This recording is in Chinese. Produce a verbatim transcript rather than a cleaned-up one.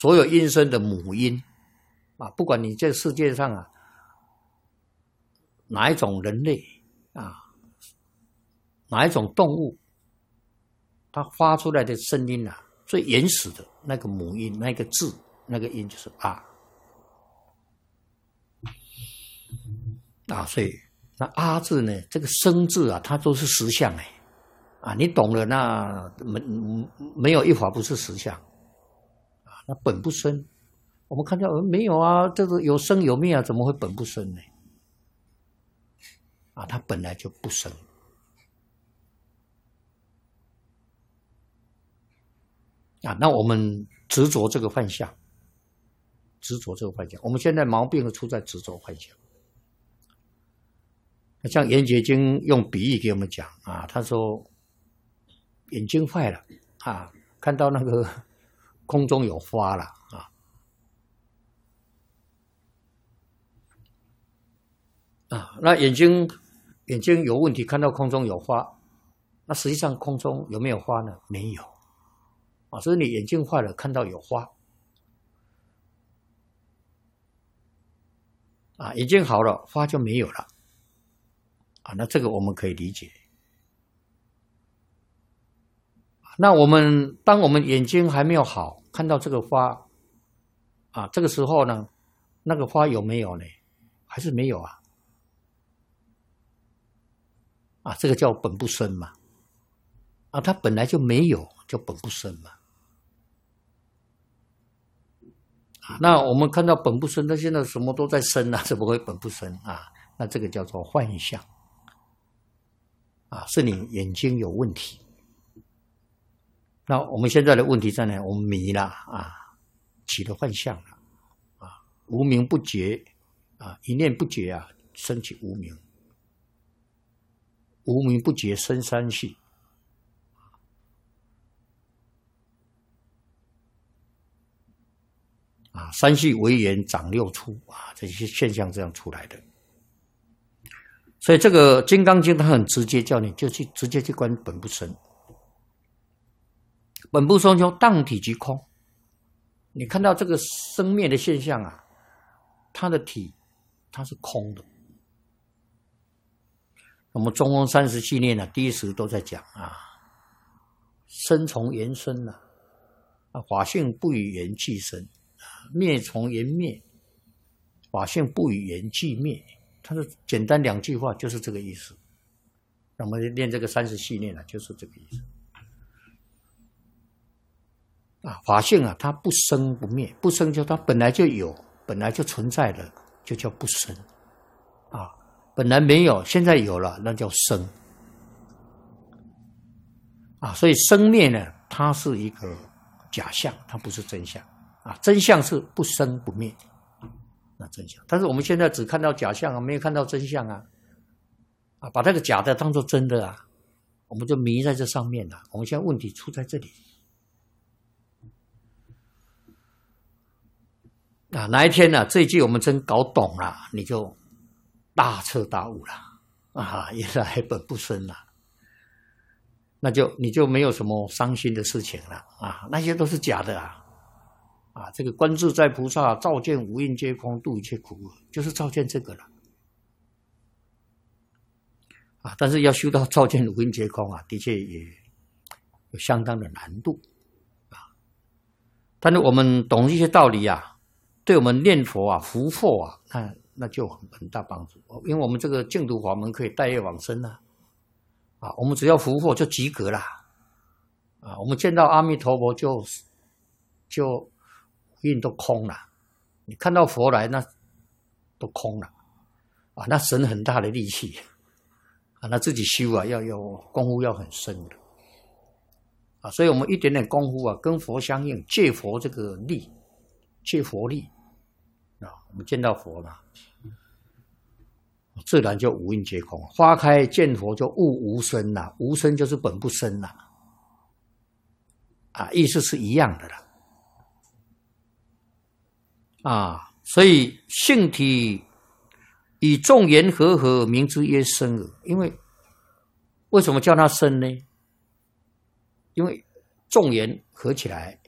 所有音声的母音啊，不管你这世界上啊哪一种人类啊，哪一种动物，它发出来的声音啊，最原始的那个母音，那个字，那个音就是啊啊，所以那啊字呢，这个声字啊，它都是实相哎啊，你懂了那没没有一法不是实相啊，那本不生。我们看到没有啊，这个有生有灭啊，怎么会本不生呢？啊，它本来就不生。啊，那我们执着这个幻象，执着这个幻象，我们现在毛病出在执着幻象。像圆觉经用比喻给我们讲啊，他说眼睛坏了啊，看到那个空中有花了啊，啊，那眼睛眼睛有问题，看到空中有花，那实际上空中有没有花呢？没有啊，所以你眼睛坏了，看到有花啊，眼睛好了，花就没有了啊，那这个我们可以理解。那我们当我们眼睛还没有好，看到这个花啊，这个时候呢，那个花有没有呢？还是没有啊？啊，这个叫本不生嘛。啊，它本来就没有，叫本不生嘛。啊，那我们看到本不生，那现在什么都在生啊，怎么会本不生啊？那这个叫做幻象。啊，是你眼睛有问题。那我们现在的问题在哪？我们迷了啊，起了幻象了啊，无明不觉啊，一念不觉啊，升起无明，无明不觉生三系啊，三系为缘长六出啊，这些现象这样出来的。所以这个《金刚经》它很直接，叫你就去直接去观本不生。本不生就当体即空，你看到这个生灭的现象啊，它的体它是空的。我们中庸三十系列呢，第一时都在讲啊，生从缘生啊，啊法性不与缘俱生，灭从缘灭，法性不与缘俱灭。它是简单两句话，就是这个意思。那我们练这个三十系列呢，就是这个意思。啊，法性啊，它不生不灭，不生就它本来就有，本来就存在的，就叫不生。啊，本来没有，现在有了，那叫生。啊，所以生灭呢，它是一个假象，它不是真相。啊，真相是不生不灭，那真相。但是我们现在只看到假象啊，没有看到真相啊。啊，把那个假的当作真的啊，我们就迷在这上面了。我们现在问题出在这里。啊，哪一天呢、啊？这一句我们真搞懂了，你就大彻大悟了啊！原来本不生了，那就你就没有什么伤心的事情了啊！那些都是假的啊！啊，这个观自在菩萨照见五蕴皆空，度一切苦厄，就是照见这个了啊！但是要修到照见五蕴皆空啊，的确也有相当的难度啊！但是我们懂一些道理啊。对我们念佛啊、福祸啊，那那就很很大帮助。因为我们这个净土法门可以带业往生啊，啊，我们只要福祸就及格啦，啊，我们见到阿弥陀佛就就运都空了，你看到佛来那都空了，啊，那省很大的力气，啊，那自己修啊要要功夫要很深的，啊，所以我们一点点功夫啊，跟佛相应，借佛这个力。借佛力啊，我们见到佛了，自然就五蕴皆空。花开见佛就悟无生了，无生就是本不生了，啊，意思是一样的了，啊，所以性体以众缘和合，名之曰生耳。因为为什么叫它生呢？因为众缘合起来。